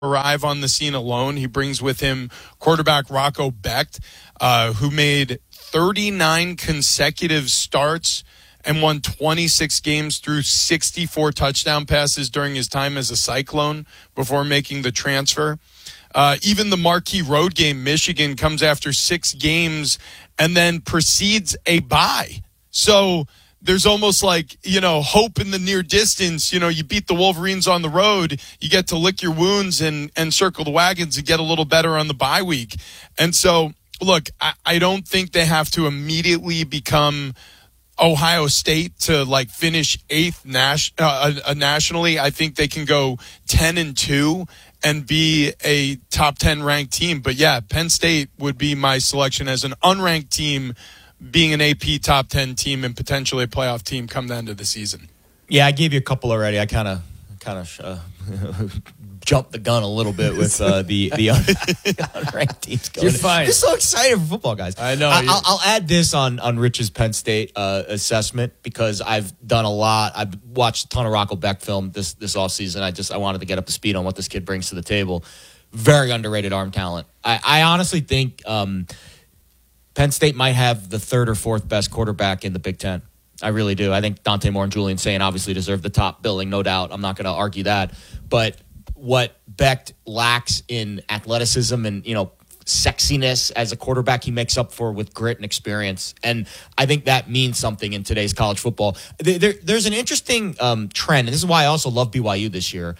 arrive on the scene alone. He brings with him quarterback Rocco Becht, who made 39 consecutive starts and won 26 games through 64 touchdown passes during his time as a Cyclone before making the transfer. Even the marquee road game, Michigan, comes after 6 games and then precedes a bye. So there's almost like, hope in the near distance. You beat the Wolverines on the road, you get to lick your wounds and circle the wagons and get a little better on the bye week. And so, look, I don't think they have to immediately become Ohio State to finish 8th nationally. I think they can go 10-2 and be a top 10 ranked team. But yeah, Penn State would be my selection as an unranked team, being an AP top 10 team and potentially a playoff team come the end of the season. Yeah, I gave you a couple already. I kind of jumped the gun a little bit with the unranked teams going. You're fine. I'm so excited for football, guys. I know. I'll add this on Rich's Penn State assessment because I've done a lot. I've watched a ton of Rocco Becht film this offseason. I wanted to get up to speed on what this kid brings to the table. Very underrated arm talent. I honestly think Penn State might have the 3rd or 4th best quarterback in the Big Ten. I really do. I think Dante Moore and Julian Sain obviously deserve the top billing, no doubt. I'm not going to argue that. But what Becht lacks in athleticism and, sexiness as a quarterback, he makes up for with grit and experience. And I think that means something in today's college football. There's an interesting trend, and this is why I also love BYU this year,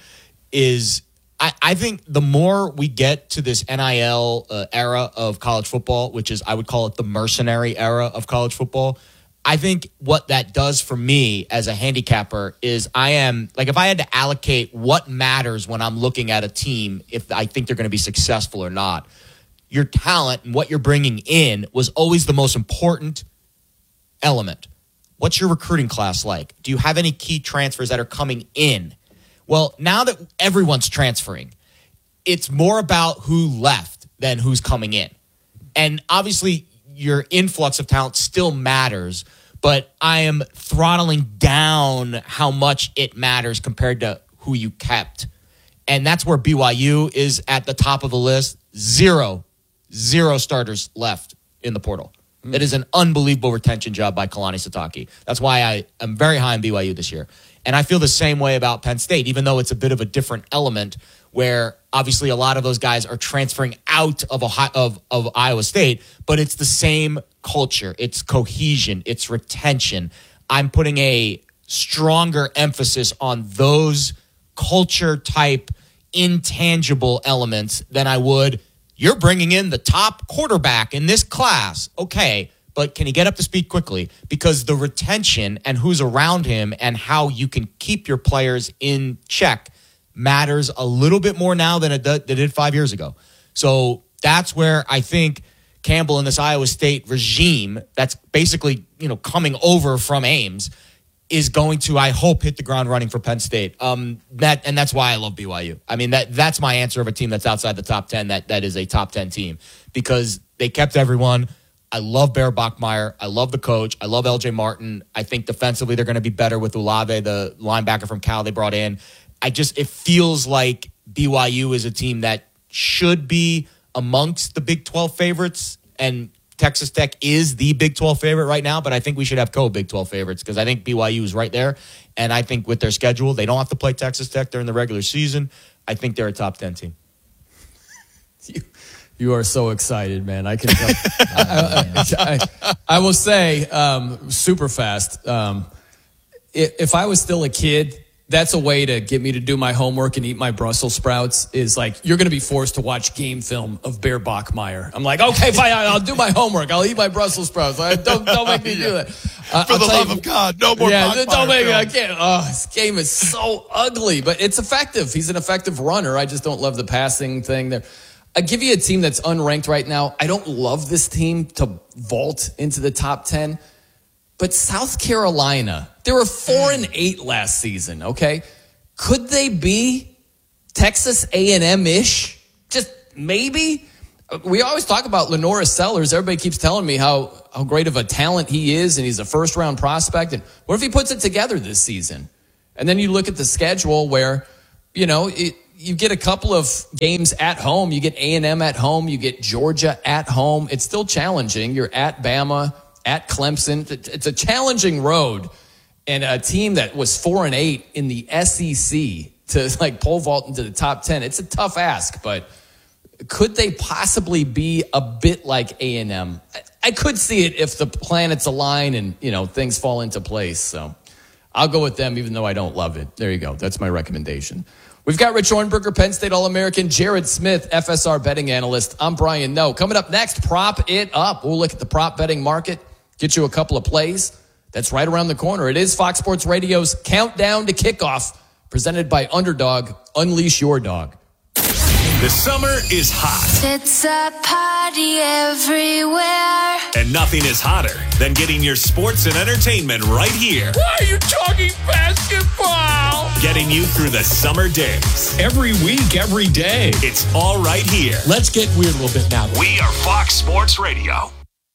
is I think the more we get to this NIL era of college football, which is, I would call it the mercenary era of college football, I think what that does for me as a handicapper is if I had to allocate what matters when I'm looking at a team, if I think they're going to be successful or not, your talent and what you're bringing in was always the most important element. What's your recruiting class like? Do you have any key transfers that are coming in? Well, now that everyone's transferring, it's more about who left than who's coming in. And obviously, your influx of talent still matters, but I am throttling down how much it matters compared to who you kept. And that's where BYU is at the top of the list. Zero starters left in the portal. It is an unbelievable retention job by Kalani Sitake. That's why I am very high on BYU this year. And I feel the same way about Penn State, even though it's a bit of a different element where obviously a lot of those guys are transferring out of Iowa State, but it's the same culture. It's cohesion. It's retention. I'm putting a stronger emphasis on those culture type intangible elements than I would. You're bringing in the top quarterback in this class. Okay, but can he get up to speed quickly? Because the retention and who's around him and how you can keep your players in check matters a little bit more now than it did 5 years ago. So that's where I think Campbell and this Iowa State regime that's basically, coming over from Ames is going to, I hope, hit the ground running for Penn State. That's why I love BYU. I mean, that's my answer of a team that's outside the top 10 that is a top 10 team because they kept everyone. I love Bear Bachmeier. I love the coach. I love LJ Martin. I think defensively they're going to be better with Olave, the linebacker from Cal they brought in. It feels like BYU is a team that should be amongst the Big 12 favorites, and Texas Tech is the Big 12 favorite right now, but I think we should have co-Big 12 favorites because I think BYU is right there, and I think with their schedule, they don't have to play Texas Tech during the regular season. I think they're a top 10 team. You are so excited, man. I can tell. I will say super fast. If I was still a kid, that's a way to get me to do my homework and eat my Brussels sprouts is you're going to be forced to watch game film of Bear Bachmeier. I'm like, okay, fine, I'll do my homework. I'll eat my Brussels sprouts. Don't make me do that. For the love of God, no more Bachmeier. Don't make it. I can't. Oh, this game is so ugly, but it's effective. He's an effective runner. I just don't love the passing thing there. I give you a team that's unranked right now. I don't love this team to vault into the top 10. But South Carolina, they were 4-8 last season, okay? Could they be Texas A&M-ish? Just maybe? We always talk about Lenora Sellers. Everybody keeps telling me how great of a talent he is, and he's a first-round prospect. And what if he puts it together this season? And then you look at the schedule where, you get a couple of games at home. You get A&M at home. You get Georgia at home. It's still challenging. You're at Bama, at Clemson. It's a challenging road. And a team that was 4-8 in the SEC to like pole vault into the top 10. It's a tough ask, but could they possibly be a bit like A&M? I could see it if the planets align and, things fall into place. So I'll go with them, even though I don't love it. There you go. That's my recommendation. We've got Rich Hornberger, Penn State All-American, Jared Smith, FSR betting analyst. I'm Brian Noe. Coming up next, Prop It Up. We'll look at the prop betting market, get you a couple of plays. That's right around the corner. It is Fox Sports Radio's Countdown to Kickoff, presented by Underdog. Unleash your dog. The summer is hot. It's a party everywhere. And nothing is hotter than getting your sports and entertainment right here. Why are you talking basketball? Getting you through the summer days. Every week, every day. It's all right here. Let's get weird a little bit now. We are Fox Sports Radio.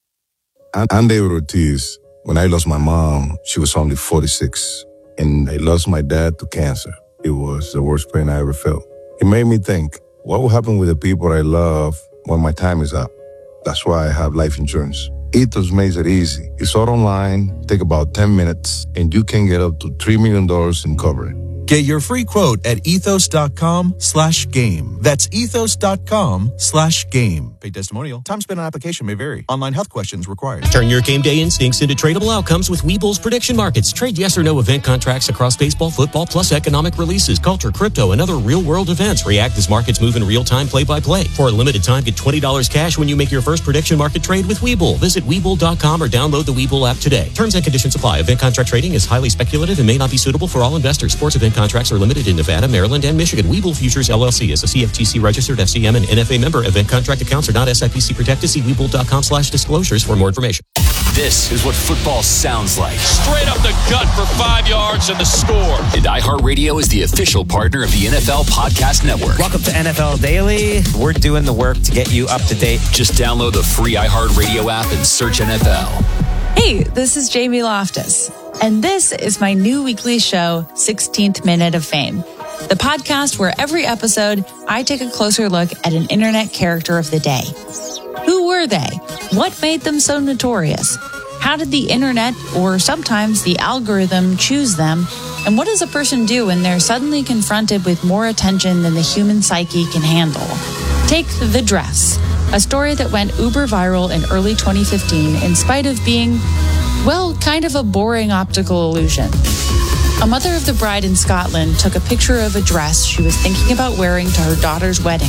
I'm David Ortiz. When I lost my mom, she was only 46. And I lost my dad to cancer. It was the worst pain I ever felt. It made me think, what will happen with the people I love when my time is up? That's why I have life insurance. Ethos makes it easy. It's all online, take about 10 minutes, and you can get up to $3 million in coverage. Get your free quote at ethos.com/game. That's ethos.com/game. Paid testimonial. Time spent on application may vary. Online health questions required. Turn your game day instincts into tradable outcomes with Webull's prediction markets. Trade yes or no event contracts across baseball, football, plus economic releases, culture, crypto, and other real-world events. React as markets move in real time, play-by-play. For a limited time, get $20 cash when you make your first prediction market trade with Webull. Visit Webull.com or download the Webull app today. Terms and conditions apply. Event contract trading is highly speculative and may not be suitable for all investors. Sports event contracts are limited in Nevada, Maryland, and Michigan. Webull Futures LLC is a CFTC registered FCM and NFA member. Event contract accounts are not SIPC protected. See Webull.com/disclosures for more information. This is what football sounds like. Straight up the gut for 5 yards and the score. And iHeartRadio is the official partner of the NFL Podcast Network. Welcome to NFL Daily. We're doing the work to get you up to date. Just download the free iHeartRadio app and search NFL. Hey, this is Jamie Loftus, and this is my new weekly show, 16th Minute of Fame, the podcast where every episode I take a closer look at an internet character of the day. Who were they? What made them so notorious? How did the internet, or sometimes the algorithm, choose them? And what does a person do when they're suddenly confronted with more attention than the human psyche can handle? Take The Dress, a story that went uber viral in early 2015 in spite of being, well, kind of a boring optical illusion. A mother of the bride in Scotland took a picture of a dress she was thinking about wearing to her daughter's wedding.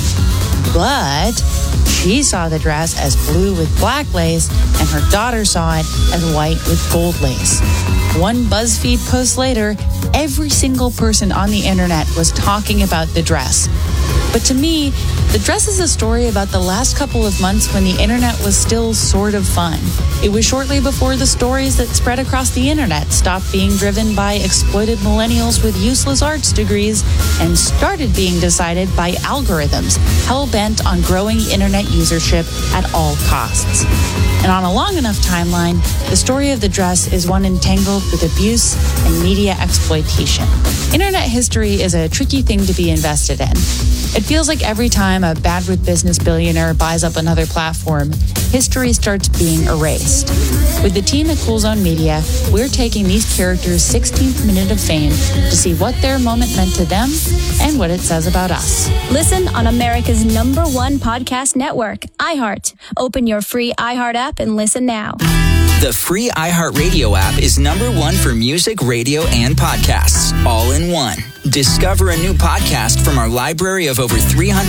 But she saw the dress as blue with black lace, and her daughter saw it as white with gold lace. One BuzzFeed post later, every single person on the internet was talking about the dress. But to me, The Dress is a story about the last couple of months when the internet was still sort of fun. It was shortly before the stories that spread across the internet stopped being driven by exploited millennials with useless arts degrees and started being decided by algorithms hell-bent on growing internet usership at all costs. And on a long enough timeline, the story of The Dress is one entangled with abuse and media exploitation. Internet history is a tricky thing to be invested in. It feels like every time a bad with business billionaire buys up another platform, history starts being erased. With the team at Cool Zone Media, we're taking these characters' 16th minute of fame to see what their moment meant to them and what it says about us. Listen on America's #1 podcast network, iHeart. Open your free iHeart app and listen now. The free iHeartRadio app is #1 for music, radio, and podcasts, all in one. Discover a new podcast from our library of over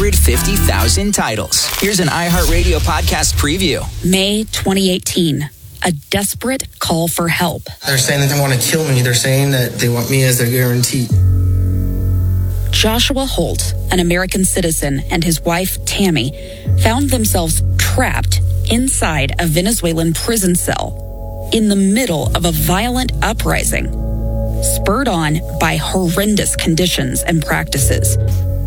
350,000 titles. Here's an iHeartRadio podcast preview. May 2018. A desperate call for help. They're saying that they want to kill me. They're saying that they want me as their guarantee. Joshua Holt, an American citizen, and his wife, Tammy, found themselves trapped inside a Venezuelan prison cell in the middle of a violent uprising, spurred on by horrendous conditions and practices.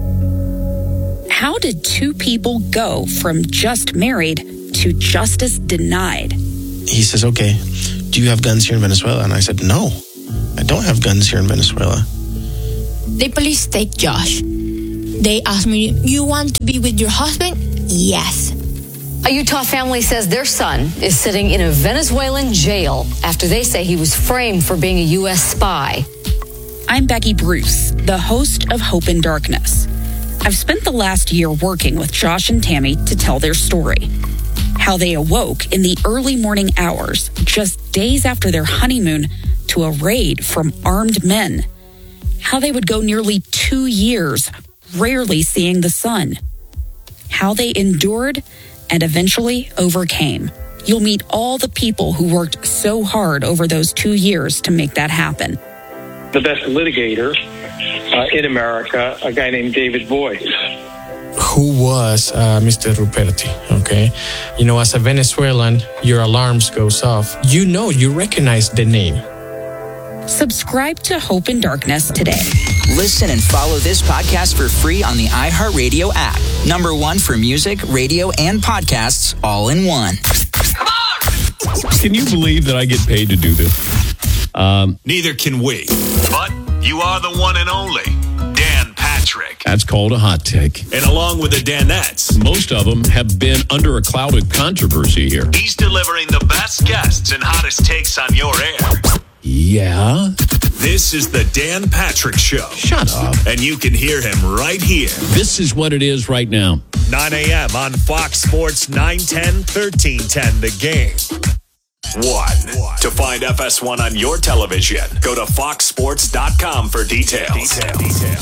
How did two people go from just married to justice denied? He says, okay, do you have guns here in Venezuela? And I said, no, I don't have guns here in Venezuela. The police take Josh. They asked me, you want to be with your husband? Yes. A Utah family says their son is sitting in a Venezuelan jail after they say he was framed for being a U.S. spy. I'm Becky Bruce, the host of Hope in Darkness. I've spent the last year working with Josh and Tammy to tell their story. How they awoke in the early morning hours, just days after their honeymoon, to a raid from armed men. How they would go nearly 2 years, rarely seeing the sun. How they endured and eventually overcame. You'll meet all the people who worked so hard over those 2 years to make that happen. The best litigator in America, a guy named David Boies. Who was Mr. Ruperti, okay? You know, as a Venezuelan, your alarms goes off. You recognize the name. Subscribe to Hope in Darkness today. Listen and follow this podcast for free on the iHeartRadio app. #1 for music, radio, and podcasts all in one. Can you believe that I get paid to do this? Neither can we. But you are the one and only Dan Patrick. That's called a hot take. And along with the Danettes, Most of them have been under a cloud of controversy here. he's delivering the best guests and hottest takes on your air. Yeah? This is the Dan Patrick Show. Shut up. And you can hear him right here. This is what it is right now. 9 a.m. on Fox Sports 910, 1310, The Game. 1. To find FS1 on your television, go to foxsports.com for details.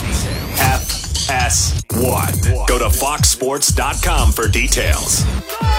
FS1. Go to foxsports.com for details.